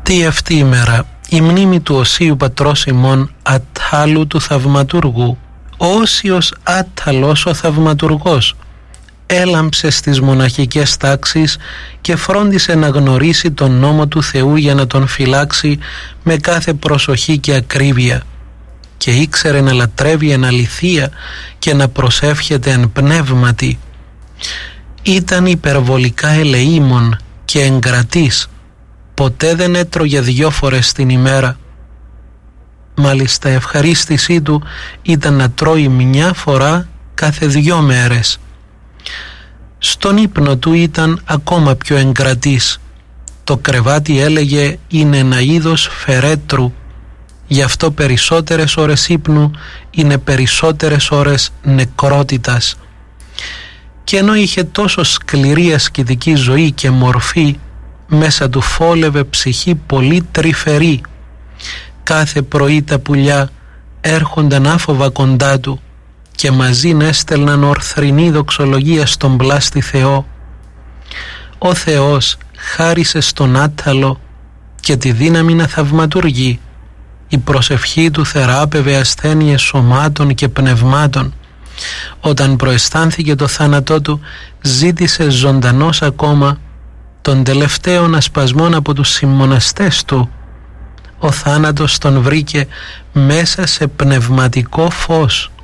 Τι αυτή η μέρα η μνήμη του Οσίου Πατρός ημών Αττάλου του Θαυματουργού, Όσιος Άτταλος ο Θαυματουργός, έλαμψε στις μοναχικές τάξεις και φρόντισε να γνωρίσει τον νόμο του Θεού για να τον φυλάξει με κάθε προσοχή και ακρίβεια, και ήξερε να λατρεύει εν αληθεία και να προσεύχεται εν πνεύματι. Ήταν υπερβολικά ελεήμων και εγκρατής, ποτέ δεν έτρωγε 2 φορές την ημέρα. Μάλιστα ευχαρίστησή του ήταν να τρώει 1 φορά κάθε 2 μέρες. Στον ύπνο του ήταν ακόμα πιο εγκρατής. Το κρεβάτι, έλεγε, είναι ένα είδος φερέτρου, γι' αυτό περισσότερες ώρες ύπνου είναι περισσότερες ώρες νεκρότητας. Και ενώ είχε τόσο σκληρή ασκητική ζωή και μορφή, μέσα του φόλευε ψυχή πολύ τρυφερή. Κάθε πρωί τα πουλιά έρχονταν άφοβα κοντά του και μαζί έστελναν ορθρινή δοξολογία στον πλάστη Θεό. Ο Θεός χάρισε στον Άτταλο και τη δύναμη να θαυματουργεί. Η προσευχή του θεράπευε ασθένειες σωμάτων και πνευμάτων. Όταν προαισθάνθηκε το θάνατό του, ζήτησε ζωντανός ακόμα των τελευταίων ασπασμών από τους συμμοναστές του. Ο θάνατος τον βρήκε μέσα σε πνευματικό φως.